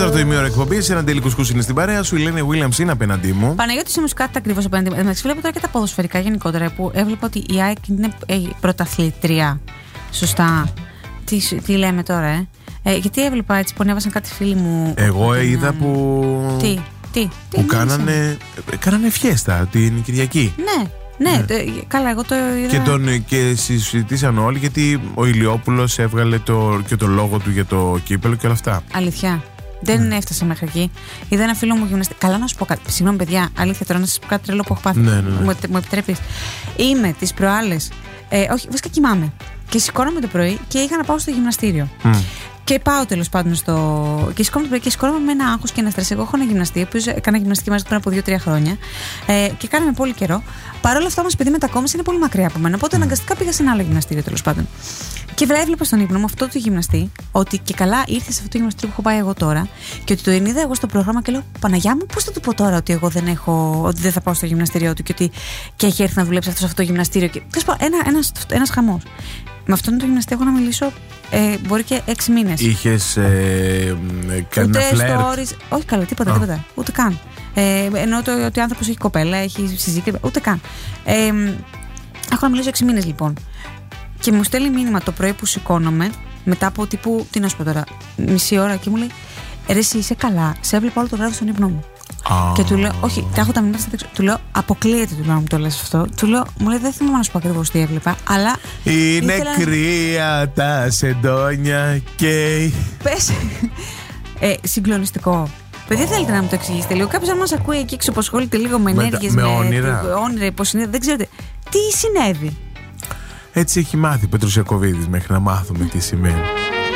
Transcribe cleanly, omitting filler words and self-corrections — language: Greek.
Τέταρτο ημίωρο εκπομπής, ένα Ντέλη Κουσκούς είναι στην παρέα σου. Η Λένε Williams είναι απέναντί μου. Παναγιώτη μου, κάτι ακριβώς απέναντί μου. Εντάξει, βλέπω τώρα και τα ποδοσφαιρικά γενικότερα που έβλεπα ότι η ΑΕΚ είναι πρωταθλήτρια. Σωστά. Τι λέμε τώρα, γιατί έβλεπα έτσι που ανέβασαν κάτι φίλοι μου. Εγώ είδα που. Τι που κάνανε φιέστα την Κυριακή. Ναι, καλά, εγώ το είδα. Και συζητήσαν όλοι γιατί ο Ηλιόπουλος έβγαλε και το λόγο του για το κύπελο και όλα αυτά. Αλήθεια. Δεν έφτασα μέχρι εκεί. Είδα ένα φίλο μου γυμναστή. Καλά, να σου πω κάτι. Συγγνώμη, παιδιά, αλήθεια τώρα να σας πω κάτι τρελό που έχω πάθει. Ναι. Μου επιτρέπεις? Είμαι τις προάλλες. Όχι, βασικά κοιμάμαι. Και σηκώνομαι το πρωί και είχα να πάω στο γυμναστήριο. Και πάω τέλος πάντων και σηκώνομαι με ένα άγχος και ένα στρες. Εγώ έχω ένα γυμναστή, ο οποίος έκανα γυμναστική μαζί πριν από 2-3 χρόνια και κάναμε πολύ καιρό. Παρ' όλα αυτά όμως, επειδή μετακόμισε, είναι πολύ μακριά από μένα. Οπότε αναγκαστικά πήγα σε ένα άλλο γυμναστήριο τέλος πάντων. Και έβλεπα στον ύπνο μου αυτό το γυμναστή, ότι και καλά ήρθε σε αυτό το γυμναστήριο που έχω πάει εγώ τώρα, και ότι το είδα εγώ στο πρόγραμμα και λέω: Παναγιά μου, πώς θα του πω τώρα ότι εγώ ότι δεν θα πάω στο γυμναστήριό του και έχει έρθει να δουλέψει αυτό σε αυτό το γυμναστήριο. Και ένας χαμός. Με αυτόν τον γυμναστή έχω να μιλήσω μπορεί και 6 μήνες. Είχες κανένα φλερτ? Όχι, καλά, τίποτα. Ούτε καν. Εννοώ ότι ο άνθρωπος έχει κοπέλα, έχει συζύγη, ούτε καν. Έχω να μιλήσω 6 μήνες λοιπόν. Και μου στέλνει μήνυμα το πρωί που σηκώνομαι, μετά από τύπου, τι να σου πω τώρα, μισή ώρα, και μου λέει: Ρε, εσύ είσαι καλά? Σε έβλεπα όλο το βράδυ στον ύπνο μου. Και του λέω: Όχι, τα έχω τα μηνύματα. Του λέω: Αποκλείεται, του λέω, να μου το λες αυτό. Του λέω: Μου λέει: Δεν θυμάμαι να σου πω ακριβώς τι έβλεπα, αλλά. Είναι κρύα τα σεντόνια και. Πες. Συγκλονιστικό. Παιδιά, θέλετε να μου το εξηγήσετε λίγο? Κάποιος αν μας ακούει εκεί έξω που ασχολείται λίγο με ενέργειες, με όνειρα, υποσυνείδητα, δεν ξέρετε τι συνέβη. Έτσι έχει μάθει ο Πετρος Ιακωβίδης μέχρι να μάθουμε τι σημαίνει.